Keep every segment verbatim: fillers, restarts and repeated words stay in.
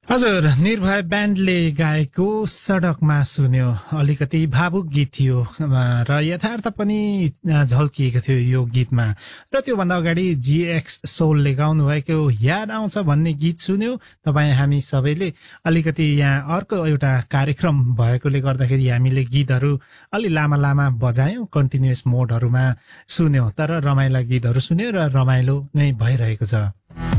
हजुर, निर्भय ब्यान्डले गाएको सडकमा सुन्यो। अलिकति भावुक गीत थियो र यथार्थ पनि झल्किएको थियो यो गीतमा। र त्योभन्दा अगाडि जीएक्स सोलले गाउनु भएको याद आउँछ भन्ने गीत सुन्यो। तपाईँ हामी सबैले अलिकति यहाँ अर्को एउटा कार्यक्रम भएकोले गर्दाखेरि हामीले गीतहरू अलि लामा लामा बजायौं, कन्टिन्युअस मोडहरूमा सुन्यो, तर रमाइला गीतहरू सुन्यो र रमाइलो नै भइरहेको छ।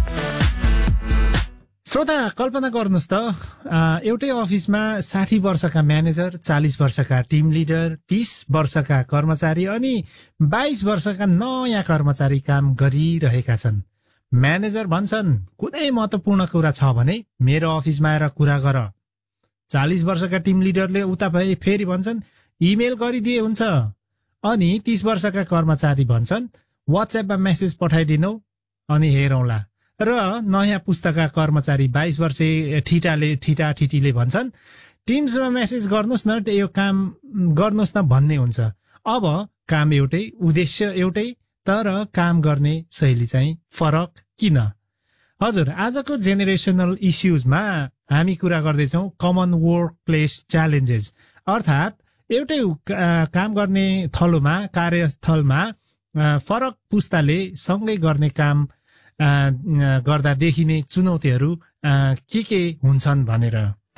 श्रोता, कल्पना गर्नुहोस् त, एउटै अफिसमा साठी वर्षका म्यानेजर, चालीस वर्षका टिम लिडर, तीस वर्षका कर्मचारी अनि बाइस वर्षका नयाँ कर्मचारी काम गरिरहेका छन्। म्यानेजर भन्छन् कुनै महत्त्वपूर्ण कुरा छ भने मेरो अफिसमा आएर कुरा गर। चालीस वर्षका टिम लिडरले उता भए फेरि भन्छन् इमेल गरिदिए हुन्छ। अनि तीस वर्षका कर्मचारी भन्छन् वाट्सएपमा मेसेज पठाइदिनु अनि हेरौँला। र नयाँ पुस्ताका कर्मचारी बाइस वर्षे ठिटाले ठिटा ठिटीले भन्छन् टिम्समा मेसेज गर्नुहोस् न, यो काम गर्नुहोस् न भन्ने हुन्छ। अब काम एउटै, उद्देश्य एउटै, तर काम गर्ने शैली चाहिँ फरक किन? हजुर, आजको जेनेरेसनल इस्युजमा हामी कुरा गर्दैछौँ कमन वर्क प्लेस च्यालेन्जेस, अर्थात् एउटै काम गर्ने थलोमा, कार्यस्थलमा फरक पुस्ताले सँगै गर्ने काम गर्दा देखिने चुनौतीहरू के के हुन्छन् भनेर।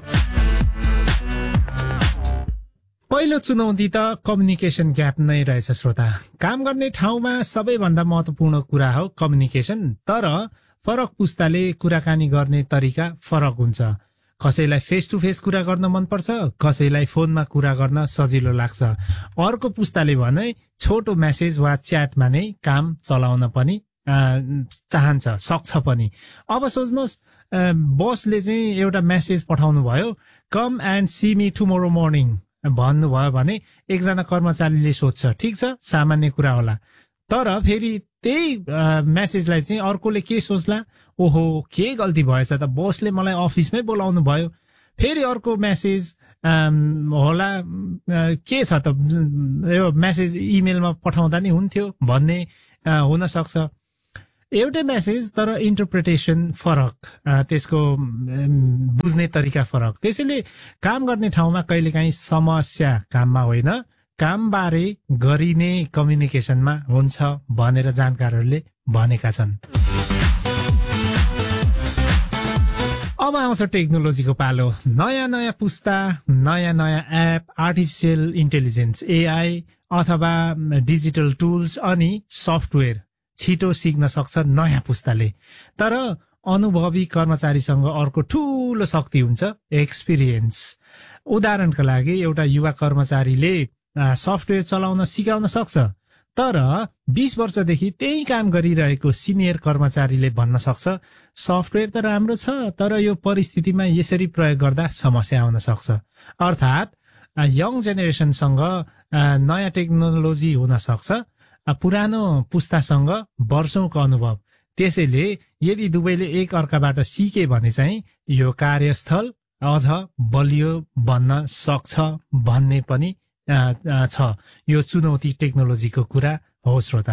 पहिलो चुनौती त कम्युनिकेसन ग्याप नै रहेछ श्रोता। काम गर्ने ठाउँमा सबैभन्दा महत्त्वपूर्ण कुरा हो कम्युनिकेसन, तर फरक पुस्ताले कुराकानी गर्ने तरिका फरक हुन्छ। कसैलाई फेस टु फेस कुरा गर्न मनपर्छ, कसैलाई फोनमा कुरा गर्न सजिलो लाग्छ। अर्को पुस्ताले भने छोटो मेसेज वा च्याटमा नै काम चलाउन पनि चाहन्छ, सक्छ पनि। अब सोच्नुहोस्, बसले चाहिँ एउटा मेसेज पठाउनु भयो, come and C me tomorrow morning भन्नुभयो भने एकजना कर्मचारीले सोध्छ ठिक छ, सामान्य कुरा होला। तर फेरि त्यही मेसेजलाई चाहिँ अर्कोले के सोच्ला, ओहो के गल्ती भएछ त, बसले मलाई अफिसमै बोलाउनु भयो। फेरि अर्को मेसेज होला, के छ त, यो मेसेज इमेलमा पठाउँदा नि हुन्थ्यो भन्ने हुन सक्छ। एउटै मेसेज तर इन्टरप्रिटेसन फरक, त्यसको बुझ्ने तरिका फरक। त्यसैले काम गर्ने ठाउँमा कहिलेकाहीँ समस्या काममा होइन, कामबारे गरिने कम्युनिकेसनमा हुन्छ भनेर जानकारहरूले भनेका छन्। अब आउँछ टेक्नोलोजीको पालो। नयाँ नयाँ पुस्ता, नयाँ नयाँ एप, आर्टिफिसियल इन्टेलिजेन्स एआई अथवा डिजिटल टुल्स अनि सफ्टवेयर छिटो सिक्न सक्छ नयाँ पुस्ताले। तर अनुभवी कर्मचारीसँग अर्को ठूलो शक्ति हुन्छ एक्सपिरियन्स। उदाहरणका लागि एउटा युवा कर्मचारीले सफ्टवेयर चलाउन सिकाउन सक्छ, तर बीस वर्षदेखि त्यही काम गरिरहेको सिनियर कर्मचारीले भन्न सक्छ सफ्टवेयर त राम्रो छ, तर यो परिस्थितिमा यसरी प्रयोग गर्दा समस्या आउन सक्छ। अर्थात् यङ जेनेरेसनसँग नयाँ टेक्नोलोजी हुन सक्छ, पुरानो पुस्तासँग वर्षौंको अनुभव। त्यसैले यदि दुवैले एक अर्काबाट सिके भने चाहिँ यो कार्यस्थल अझ बलियो बन्न सक्छ भन्ने पनि छ। यो चुनौती टेक्नोलोजीको कुरा हो श्रोता।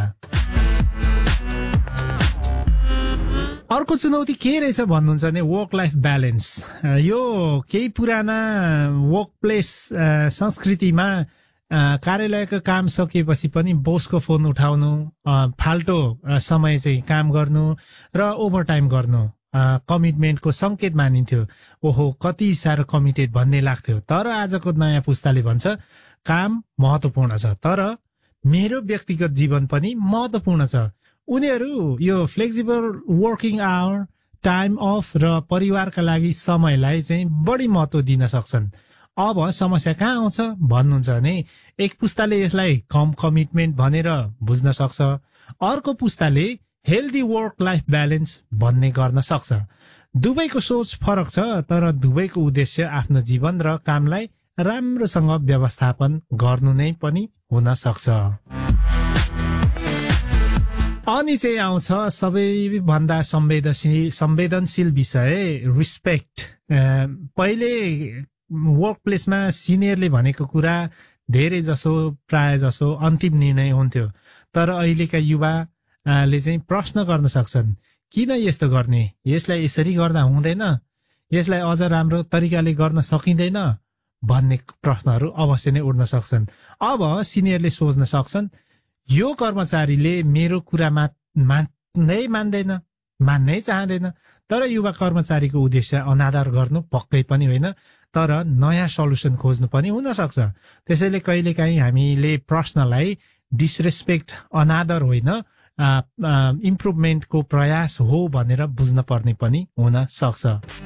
अर्को चुनौती के रहेछ भन्नुहुन्छ भने वर्क लाइफ ब्यालेन्स। यो केही पुराना वर्क प्लेस संस्कृतिमा कार्यालयको काम सकिएपछि पनि बोसको फोन उठाउनु, फाल्टो समय चाहिँ काम गर्नु र ओभरटाइम गर्नु कमिटमेन्टको संकेत मानिन्थ्यो। ओहो कति साह्रो कमिटेड भन्ने लाग्थ्यो। तर आजको नयाँ पुस्ताले भन्छ काम महत्त्वपूर्ण छ, तर मेरो व्यक्तिगत जीवन पनि महत्त्वपूर्ण छ। उनीहरू यो flexible working our, time of र परिवारका लागि समयलाई चाहिँ बढी महत्त्व दिन सक्छन्। अब समस्या कहाँ आउँछ भन्नुहुन्छ भने एक पुस्ताले यसलाई कम कमिटमेन्ट भनेर बुझ्न सक्छ, अर्को पुस्ताले हेल्दी वर्क लाइफ ब्यालेन्स भन्ने गर्न सक्छ। दुवैको सोच फरक छ, तर दुवैको उद्देश्य आफ्नो जीवन र कामलाई राम्रोसँग व्यवस्थापन गर्नु नै पनि हुन सक्छ। अनि चाहिँ आउँछ सबैभन्दा संवेदनशील संवेदनशील विषय रिस्पेक्ट। पहिले वर्क प्लेसमा सिनियरले भनेको कुरा धेरै जसो प्राय जसो अन्तिम निर्णय हुन्थ्यो, तर अहिलेका युवाले चाहिँ प्रश्न गर्न सक्छन् किन यस्तो गर्ने, यसलाई यसरी गर्दा हुँदैन, यसलाई अझ राम्रो तरिकाले गर्न सकिँदैन भन्ने प्रश्नहरू अवश्य नै उठ्न सक्छन्। अब सिनियरले सोच्न सक्छन् यो कर्मचारीले मेरो कुरा मान्दै मान्दैन, मान्नै चाहँदैन। तर युवा कर्मचारीको उद्देश्य अनादर गर्नु पक्कै पनि होइन, तर नयाँ सल्युसन खोज्नु पनि हुन सक्छ। त्यसैले कहिलेकाहीँ हामीले प्रश्नलाई डिसरेस्पेक्ट, अनादर होइन, इम्प्रुभमेन्टको प्रयास हो भनेर बुझ्न पर्ने पनि हुन सक्छ।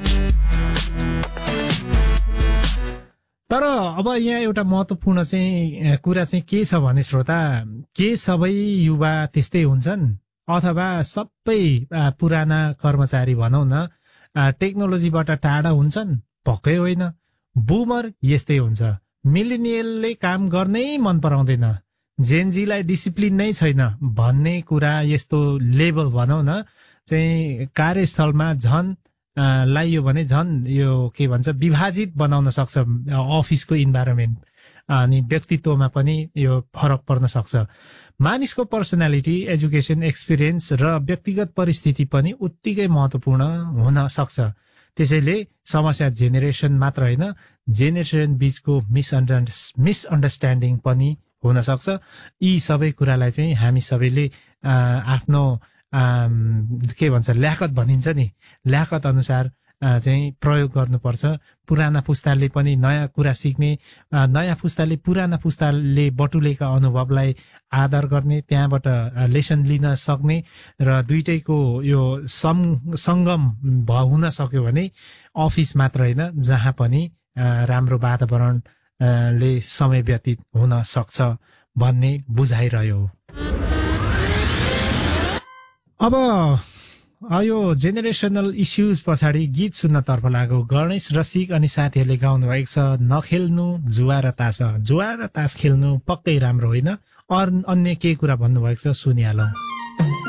तर अब यहाँ एउटा महत्त्वपूर्ण चाहिँ कुरा चाहिँ के छ भने श्रोता, के सबै युवा त्यस्तै हुन्छन् अथवा सबै पुराना कर्मचारी भनौँ न टेक्नोलोजीबाट टाढा हुन्छन्? पक्कै होइन। बुमर यस्तै हुन्छ। मिलेनियलले काम गर्नै मन पराउँदैन, जेनजीलाई डिसिप्लिन नै छैन भन्ने कुरा, यस्तो लेभल भनौँ न चाहिँ कार्यस्थलमा झन लाइयो भने झन् यो के भन्छ विभाजित बनाउन सक्छ अफिसको इन्भाइरोमेन्ट, अनि व्यक्तित्वमा पनि यो फरक पर्न सक्छ। मानिसको पर्सनालिटी, एजुकेसन, एक्सपिरियन्स र व्यक्तिगत परिस्थिति पनि उत्तिकै महत्त्वपूर्ण हुन सक्छ। त्यसैले समस्या जेनेरेसन मात्र होइन, जेनेरेसन बीचको मिसअन्डर मिसअन्डरस्ट्यान्डिङ पनि हुन सक्छ। यी सबै कुरालाई चाहिँ हामी सबैले आफ्नो के भन्छ ल्याकत भनिन्छ नि, ल्याकत अनुसार चाहिँ प्रयोग गर्नुपर्छ। पुराना पुस्ताले पनि नयाँ कुरा सिक्ने, नयाँ पुस्ताले पुराना पुस्ताले बटुलेका अनुभवलाई आदर गर्ने, त्यहाँबाट लेसन लिन सक्ने र दुइटैको यो सम सङ्गम हुन सक्यो भने अफिस मात्र होइन जहाँ पनि राम्रो वातावरणले समय व्यतीत हुन सक्छ भन्ने बुझाइरह्यो। अब यो जेनेरेसनल इस्युज पछाडि गीत सुन्नतर्फ लाग्यो। गणेश रसिक अनि साथीहरूले गाउनु भएको छ नखेल्नु जुवा र तास। जुवा र तास खेल्नु पक्कै राम्रो होइन, अन्य के कुरा भन्नुभएको छ सुनिहालौँ।